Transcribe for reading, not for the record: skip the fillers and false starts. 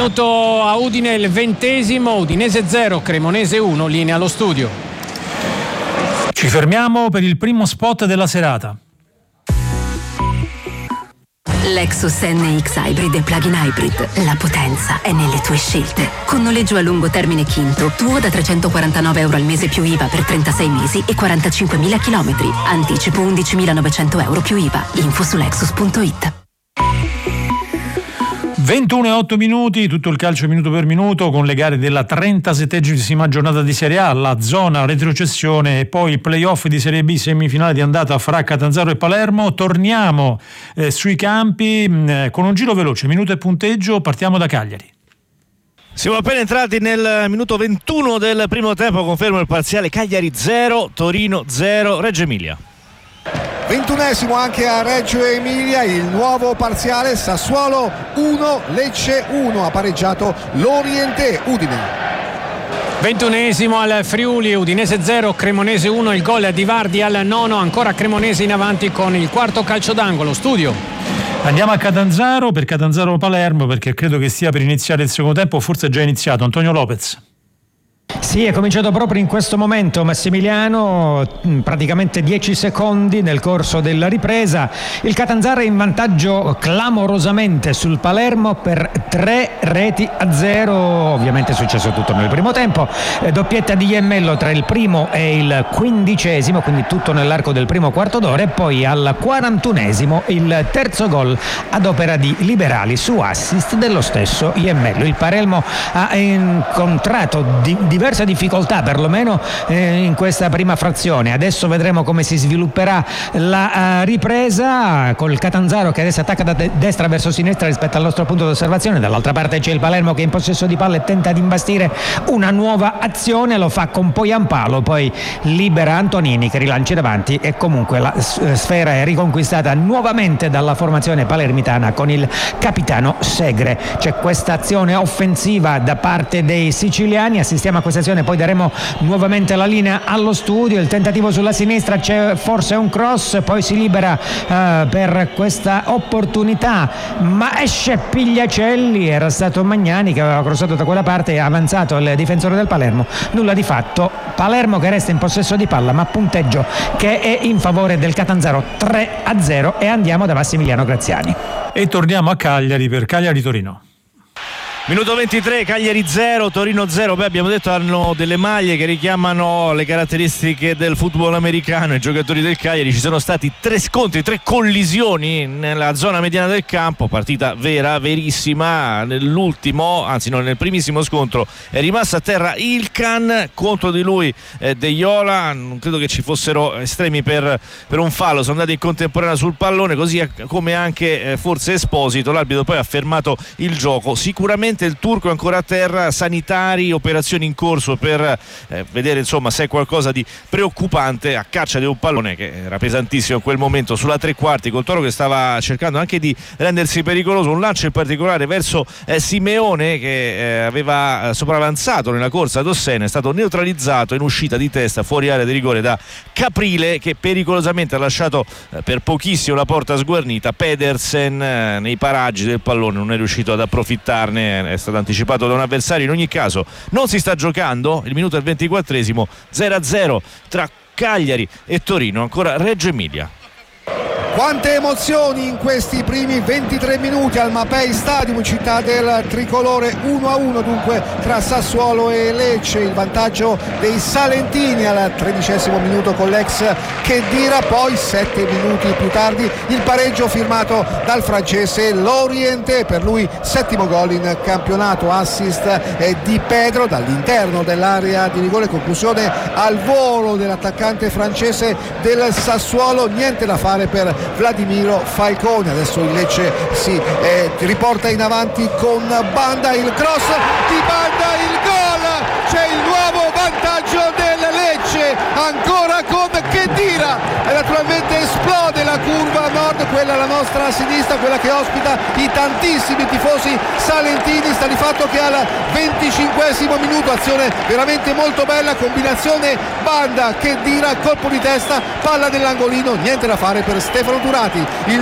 minuto a Udine, il 20°, Udinese 0, Cremonese 1, linea allo studio. Ci fermiamo per il primo spot della serata. Lexus NX Hybrid e Plug-in Hybrid. La potenza è nelle tue scelte. Con noleggio a lungo termine Quinto, tuo da €349 al mese più IVA per 36 mesi e 45.000 chilometri. Anticipo €11.900 più IVA. Info su Lexus.it. 21:08, tutto il calcio minuto per minuto con le gare della 37esima giornata di Serie A, la zona retrocessione e poi il playoff di Serie B, semifinale di andata fra Catanzaro e Palermo. Torniamo sui campi con un giro veloce, minuto e punteggio, partiamo da Cagliari. Siamo appena entrati nel minuto 21 del primo tempo, confermo il parziale: Cagliari 0, Torino 0, Reggio Emilia. 21esimo anche a Reggio Emilia, il nuovo parziale: Sassuolo 1, Lecce 1, ha pareggiato l'Oriente. Udine. 21esimo al Friuli, Udinese 0, Cremonese 1, il gol di Vardi al 9, ancora Cremonese in avanti con il quarto calcio d'angolo. Studio. Andiamo a Catanzaro, per Catanzaro-Palermo, perché credo che stia per iniziare il secondo tempo, forse è già iniziato. Antonio Lopez. Sì, è cominciato proprio in questo momento, Massimiliano, praticamente 10 secondi nel corso della ripresa. Il Catanzaro è in vantaggio clamorosamente sul Palermo per 3-0. Ovviamente è successo tutto nel primo tempo. Doppietta di Iemmello tra il primo e il 15°, quindi tutto nell'arco del primo quarto d'ora, e poi al 41° il terzo gol ad opera di Liberali su assist dello stesso Iemmello. Il Palermo ha incontrato diverse difficoltà, perlomeno in questa prima frazione. Adesso vedremo come si svilupperà la ripresa, col Catanzaro che adesso attacca da destra verso sinistra rispetto al nostro punto di osservazione. Dall'altra parte c'è il Palermo che è in possesso di palla e tenta di imbastire una nuova azione, lo fa con Poyampalo, poi libera Antonini che rilancia davanti e comunque la sfera è riconquistata nuovamente dalla formazione palermitana con il capitano Segre. C'è questa azione offensiva da parte dei siciliani, assistiamo a questa azione, poi daremo nuovamente la linea allo studio. Il tentativo sulla sinistra, c'è forse un cross, poi si libera per questa opportunità, ma esce Pigliacelli, era stato Magnani che aveva crossato da quella parte e ha avanzato il difensore del Palermo. Nulla di fatto, Palermo che resta in possesso di palla, ma punteggio che è in favore del Catanzaro 3-0, e andiamo da Massimiliano Graziani. E torniamo a Cagliari per Cagliari-Torino. Minuto 23, Cagliari 0, Torino 0. Beh, abbiamo detto hanno delle maglie che richiamano le caratteristiche del football americano. I giocatori del Cagliari, ci sono stati 3 scontri, 3 collisioni nella zona mediana del campo, partita vera, verissima. Nell'ultimo, anzi no, nel primissimo scontro è rimasto a terra Ilkan, contro di lui De Iola. Non credo che ci fossero estremi per un fallo, sono andati in contemporanea sul pallone, così come anche forse Esposito. L'arbitro poi ha fermato il gioco. Sicuramente il turco è ancora a terra, sanitari, operazioni in corso per vedere insomma se è qualcosa di preoccupante, a caccia di un pallone che era pesantissimo in quel momento sulla tre quarti, col Toro che stava cercando anche di rendersi pericoloso. Un lancio in particolare verso Simeone che aveva sopravanzato nella corsa ad Ossena, è stato neutralizzato in uscita di testa fuori area di rigore da Caprile, che pericolosamente ha lasciato per pochissimo la porta sguarnita. Pedersen nei paraggi del pallone non è riuscito ad approfittarne, è stato anticipato da un avversario. In ogni caso non si sta giocando, il minuto è il 24esimo, 0-0 tra Cagliari e Torino, ancora Reggio Emilia. Quante emozioni in questi primi 23 minuti al Mapei Stadium, città del tricolore. 1-1 dunque tra Sassuolo e Lecce, il vantaggio dei salentini al 13° minuto con l'ex Khedira, poi 7 minuti più tardi il pareggio firmato dal francese Loriente, per lui 7° gol in campionato, assist di Pedro dall'interno dell'area di rigore, conclusione al volo dell'attaccante francese del Sassuolo. Niente da fare per Vladimiro Falcone. Adesso il Lecce si riporta in avanti con Banda, il cross di Banda, il gol, c'è il nuovo vantaggio del Lecce, ancora con Khedira, e naturalmente esplode la curva nord, quella la nostra a sinistra, quella che ospita i tantissimi tifosi salentini. Sta di fatto che al 25° minuto, azione veramente molto bella, combinazione Banda, Khedira, colpo di testa, palla nell'angolino, niente da fare per Stefano Turati. Il